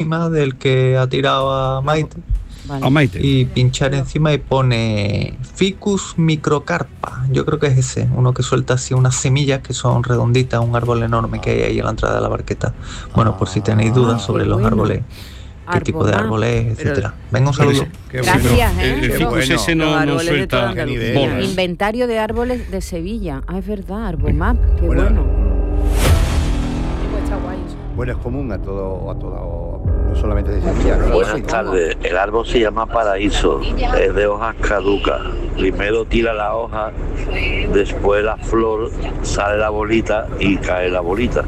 encima del que ha tirado a Maite. Vale. A Maite. Y pinchar encima y pone Ficus microcarpa. Yo creo que es ese, uno que suelta así unas semillas que son redonditas, un árbol enorme que hay ahí en la entrada de la barqueta. Bueno, por si tenéis dudas sobre los árboles, qué tipo de árboles, etcétera. Venga, un saludo. Gracias, El ficus ese no suelta bolas. Inventario de árboles de Sevilla. Ah, es verdad, Arbomap, qué bueno. Bueno, es común a todo, no solamente de Sevilla, ¿no? Buenas tardes, el árbol se llama paraíso, es de hojas caducas. Primero tira la hoja, después la flor, sale la bolita y cae la bolita.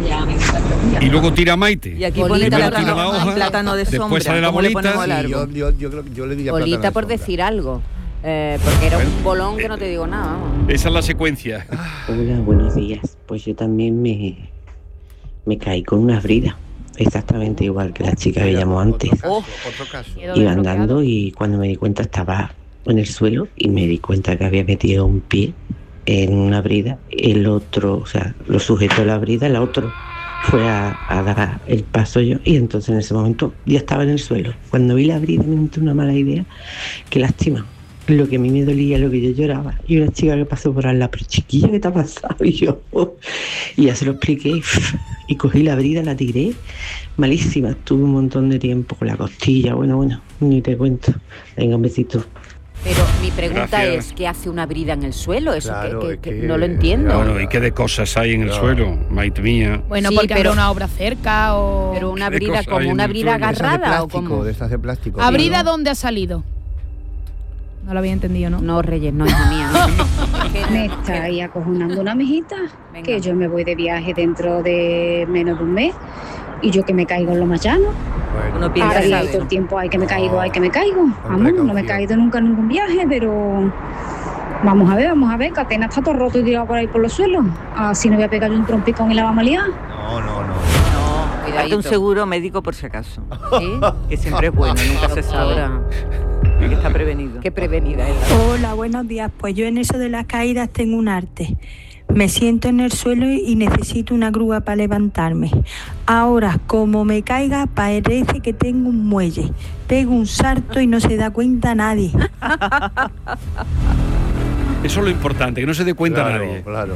Y luego tira Maite. Y aquí Bolita, pone tira la hoja, plátano de sombra. después sale la ¿Cómo le bolita. ponemos al árbol? Yo creo que yo le diría Bolita plátano por de sombra. decir algo. Porque era un bolón que no te digo nada. Vamos. Esa es la secuencia. Hola, buenos días. Pues yo también me caí con unas bridas, exactamente igual que la chica que llamó antes. Otro caso. Iba andando y cuando me di cuenta estaba en el suelo y me di cuenta que había metido un pie en una brida, el otro, o sea, lo sujetó la brida, el otro fue a dar el paso yo y entonces en ese momento ya estaba en el suelo. Cuando vi la brida me entró una mala idea, qué lástima. Lo que a mí me dolía, lo que yo lloraba. Y una chica que pasó por al lado, pero chiquilla, ¿qué te ha pasado? Y yo, y ya se lo expliqué. Y cogí la brida, la tiré. Malísima, estuve un montón de tiempo con la costilla. Bueno, ni te cuento. Venga, un besito. Pero mi pregunta Gracias. es, ¿qué hace una brida en el suelo? Eso Claro, que es que- no lo entiendo. Bueno, ¿y qué de cosas hay en el suelo, Maite mía? Bueno, Sí, porque pero- habrá una obra cerca o... Pero una ¿Qué brida cosa hay como en una el brida suelo? agarrada o como... De estas de plástico. ¿A sí, brida ¿no? dónde ha salido? No lo había entendido, ¿no? No, Reyes, no, hija mía. Me está ahí acojonando una mijita, Venga. que yo me voy de viaje dentro de menos de un mes y yo que me caigo en lo machano. Bueno, Uno piensa Ahora que ya sabe. todo el tiempo hay que me caigo. Con Vamos, no me he precaución. caído nunca en ningún viaje, pero vamos a ver, que apenas está todo roto y tirado por ahí por los suelos. Así no voy a pegar yo un trompicón y la vamos a liar. No. No, Cuidadito. hazte un seguro médico por si acaso. ¿Sí? Que siempre es bueno, nunca se sabe. Ahora, Hay que estar prevenido. qué prevenida es. Hola, buenos días. Pues yo en eso de las caídas tengo un arte. Me siento en el suelo y necesito una grúa para levantarme. Ahora, como me caiga, parece que tengo un muelle. Pego un salto y no se da cuenta nadie. Eso es lo importante, que no se dé cuenta Claro, nadie. claro.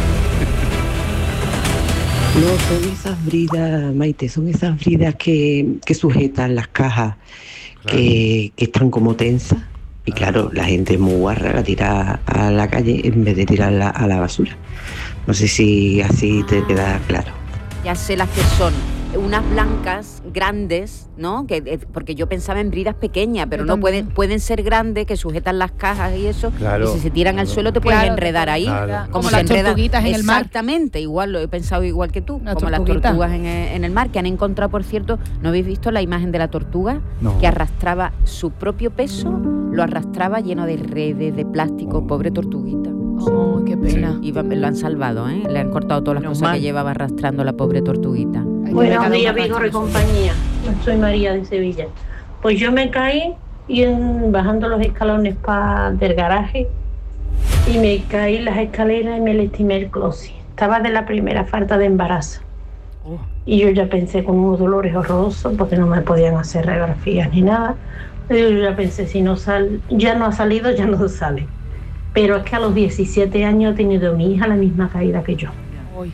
No, son esas bridas, Maite, son esas bridas que sujetan las cajas, que están como tensas. Y claro, la gente es muy guarra, la tira a la calle en vez de tirarla a la basura. No sé si así te queda claro. Ya sé las que son. Unas blancas, grandes, ¿no? Porque yo pensaba en bridas pequeñas, pero Yo no también. pueden ser grandes, que sujetan las cajas y eso. Claro, y si se tiran al claro. suelo te puedes Claro, enredar ahí. Claro. Como se las enredan. tortuguitas en el mar. Exactamente, igual lo he pensado igual que tú. Las como las tortuguitas. tortugas en el mar, que han encontrado, por cierto, ¿no habéis visto la imagen de la tortuga? No. Que arrastraba su propio peso, lo arrastraba lleno de redes, de plástico, pobre tortuguita. Oh, qué pena. Y lo han salvado, ¿eh? Le han cortado todas las Menos cosas mal. que llevaba arrastrando la pobre tortuguita. Hay que ver Buenos cada días, una Vigor y parte de su- compañía. Soy María de Sevilla. Pues yo me caí bajando los escalones del garaje y me caí las escaleras y me lastimé el closis. Estaba de la primera falta de embarazo. Y yo ya pensé con unos dolores horrorosos porque no me podían hacer radiografías ni nada. Yo ya pensé, si no ya no ha salido, ya no sale. Pero es que a los 17 años ha tenido mi hija la misma caída que yo. Uy.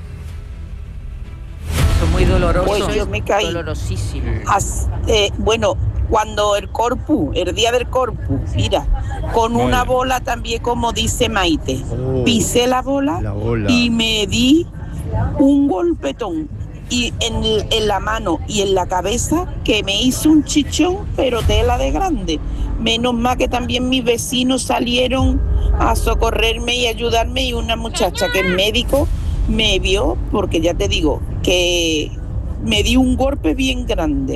Son muy dolorosos. Pues yo me caí. Dolorosísimo. Bueno, cuando el día del corpus, mira, con Vale. una bola también, como dice Maite, Oh, pisé la bola y me di un golpetón y en la mano y en la cabeza que me hizo un chichón, pero tela de grande. Menos mal que también mis vecinos salieron a socorrerme y ayudarme, y una muchacha que es médico me vio, porque ya te digo que me di un golpe bien grande.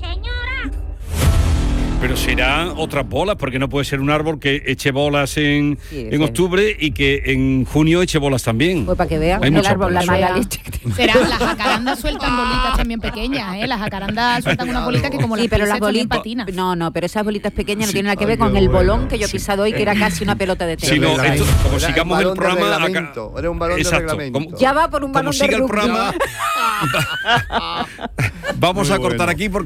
Pero serán otras bolas, porque no puede ser un árbol que eche bolas en octubre y que en junio eche bolas también. Pues para que vean Hay el muchas árbol, la bolas. mala leche que tiene. Será, las jacarandas sueltan bolitas también pequeñas, ¿eh? Las jacarandas sueltan unas bolitas que como las Sí, pero las pises también bolitas patinas. No, pero esas bolitas pequeñas no Sí. tienen nada que ver Ay, con qué el bueno. bolón que yo he pisado hoy, que era casi una pelota de tenis. Sí, no, esto, como Era sigamos un el balón de programa... reglamento, era un balón de Exacto, reglamento. Ya va por un como balón de siga el rugby. programa... Vamos a Muy cortar bueno. aquí porque...